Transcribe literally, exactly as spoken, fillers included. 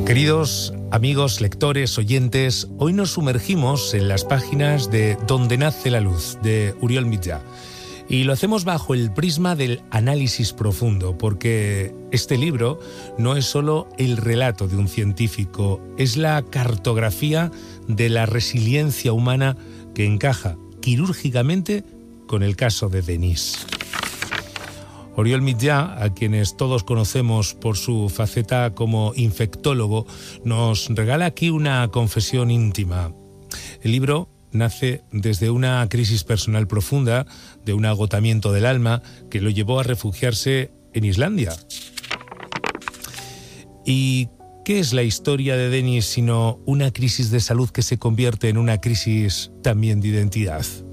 Queridos amigos, lectores, oyentes, hoy nos sumergimos en las páginas de Donde nace la luz, de Oriol Mitjà. Y lo hacemos bajo el prisma del análisis profundo, porque este libro no es solo el relato de un científico, es la cartografía de la resiliencia humana que encaja quirúrgicamente con el caso de Denis. Oriol Mitjà, a quienes todos conocemos por su faceta como infectólogo, nos regala aquí una confesión íntima. El libro nace desde una crisis personal profunda, de un agotamiento del alma que lo llevó a refugiarse en Islandia. ¿Y qué es la historia de Denis sino una crisis de salud que se convierte en una crisis también de identidad?